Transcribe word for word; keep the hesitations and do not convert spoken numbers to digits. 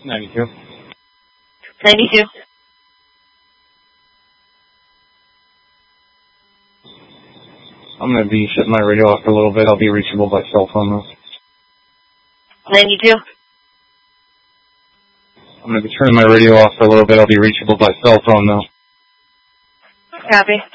ninety-two. ninety-two. I'm going to be shutting my radio off for a little bit. I'll be reachable by cell phone, though. ninety-two. I'm going to be turning my radio off for a little bit. I'll be reachable by cell phone, though. Copy.